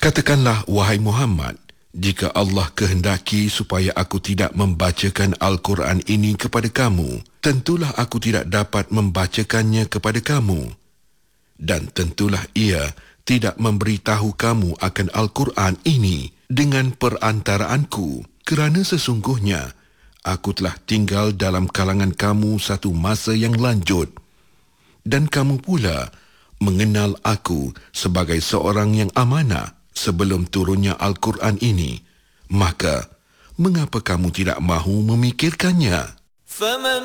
Katakanlah, wahai Muhammad, jika Allah kehendaki supaya aku tidak membacakan Al-Quran ini kepada kamu, tentulah aku tidak dapat membacakannya kepada kamu. Dan tentulah ia tidak memberitahu kamu akan Al-Quran ini dengan perantaraanku, kerana sesungguhnya aku telah tinggal dalam kalangan kamu satu masa yang lanjut, dan kamu pula mengenal aku sebagai seorang yang amanah sebelum turunnya Al-Quran ini. Maka, mengapa kamu tidak mahu memikirkannya?